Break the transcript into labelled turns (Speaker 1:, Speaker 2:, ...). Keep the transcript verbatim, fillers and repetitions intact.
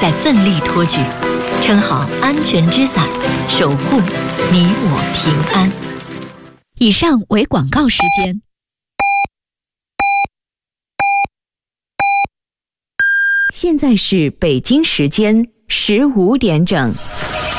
Speaker 1: 在奋力托举，撑好安全之伞，守护你我平安。
Speaker 2: 以上为广告时间。
Speaker 3: 现在是北京时间十五点整。